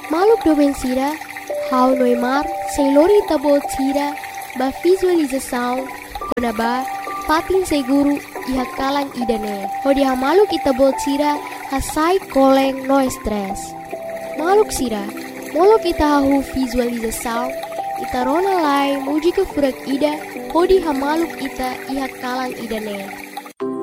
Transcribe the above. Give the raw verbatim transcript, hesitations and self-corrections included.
Maluk doben sira, hau noimar, sem lori tabot sira, ba visualização, kona ba, patin seguro, iha kalang idane. Hodi ha maluk itabot sira, hasai koleng no stress. Maluk sira, molok ita hahu visualização, ita rona lai muji ke furak ida, hodi ha maluk ita iha kalang idane.